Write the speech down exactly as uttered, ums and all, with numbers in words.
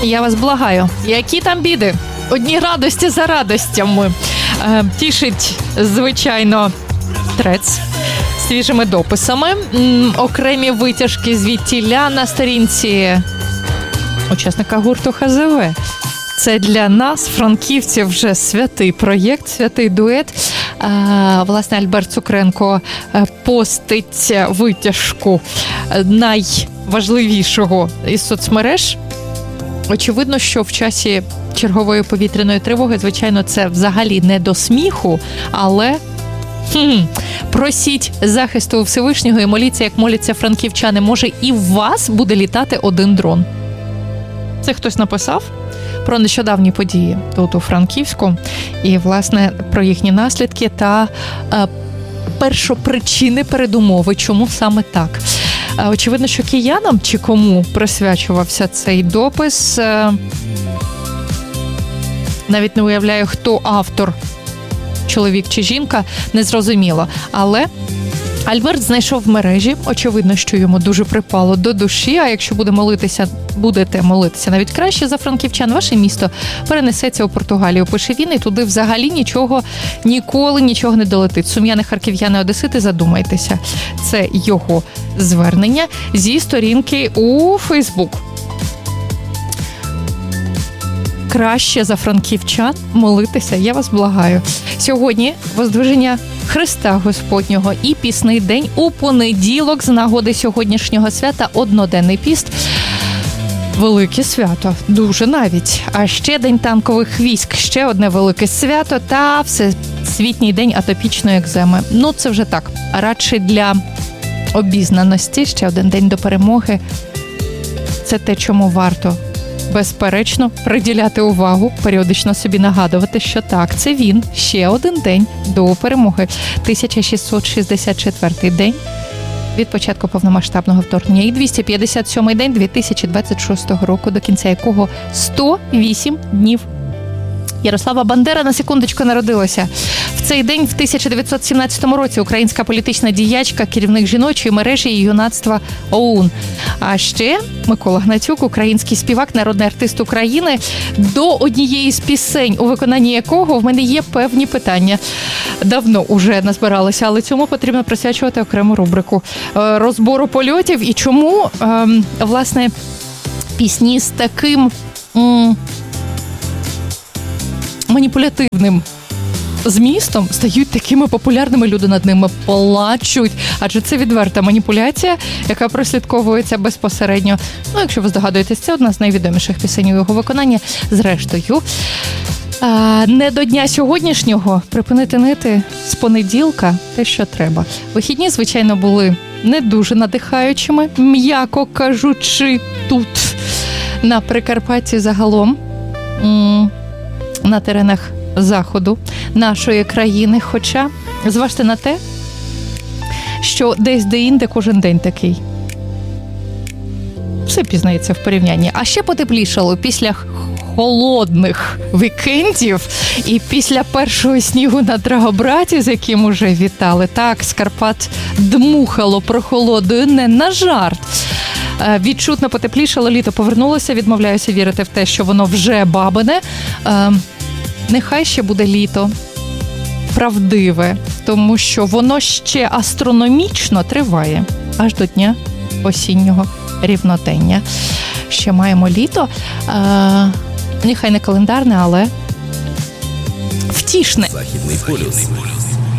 я вас благаю. Які там біди? Одні радості за радостями. Е, тішить, звичайно, трец свіжими дописами. М, окремі витяжки звідтіля на сторінці учасника гурту ХЗВ. Це для нас, франківців, вже святий проєкт, святий дует. А, власне, Альберт Цукренко постить витяжку найважливішого із соцмереж. Очевидно, що в часі чергової повітряної тривоги, звичайно, це взагалі не до сміху, але хм, просіть захисту у Всевишнього і моліться, як моляться франківчани. Може, і в вас буде літати один дрон. Це хтось написав про нещодавні події тут у Франківську і, власне, про їхні наслідки та е, першопричини, передумови, чому саме так. Е, очевидно, що киянам чи кому присвячувався цей допис, е, навіть не уявляю, хто автор, чоловік чи жінка, незрозуміло. Але Альберт знайшов в мережі, очевидно, що йому дуже припало до душі, а якщо буде молитися, будете молитися навіть краще за франківчан, ваше місто перенесеться у Португалію, пише він, і туди взагалі нічого, ніколи нічого не долетить. Сум'яни, харків'яни, одесити, задумайтеся. Це його звернення зі сторінки у Фейсбук. Краще за франківчан молитися, я вас благаю. Сьогодні Воздвиження Христа Господнього і пісний день у понеділок з нагоди сьогоднішнього свята одноденний піст. Велике свято, дуже навіть. А ще День танкових військ, ще одне велике свято та Всесвітній день атопічної екземи. Ну, це вже так, радше для обізнаності, ще один день до перемоги. Це те, чому варто безперечно приділяти увагу, періодично собі нагадувати, що так, це він, ще один день до перемоги. тисяча шістсот шістдесят четвертий день від початку повномасштабного вторгнення і двісті п'ятдесят сьомий день дві тисячі двадцять шостого року, до кінця якого сто вісім днів. Ярослава Бандера, на секундочку, народилася. В цей день в тисяча дев'ятсот сімнадцятому році українська політична діячка, керівник жіночої мережі і юнацтва ОУН. А ще Микола Гнатюк, український співак, народний артист України, до однієї з пісень, у виконанні якого в мене є певні питання. Давно уже назбиралися, але цьому потрібно присвячувати окрему рубрику розбору польотів. І чому, власне, пісні з таким м- маніпулятивним змістом стають такими популярними, люди над ними плачуть. Адже це відверта маніпуляція, яка прослідковується безпосередньо. Ну, якщо ви здогадуєтесь, це одна з найвідоміших пісень у його виконанні. Зрештою, не до дня сьогоднішнього припинити нити з понеділка те, що треба. Вихідні, звичайно, були не дуже надихаючими, м'яко кажучи, тут, на Прикарпатті загалом, на теренах заходу нашої країни. Хоча, зважте на те, що десь де-інде кожен день такий. Все пізнається в порівнянні. А ще потеплішало після холодних вікендів і після першого снігу на Драгобраті, з яким уже вітали. Так, з Карпат дмухало прохолодою, не на жарт. Відчутно потеплішало, літо повернулося, відмовляюся вірити в те, що воно вже бабине. Нехай ще буде літо правдиве, тому що воно ще астрономічно триває аж до дня осіннього рівнодення. Ще маємо літо, а, нехай не календарне, але втішне. Західний полюс.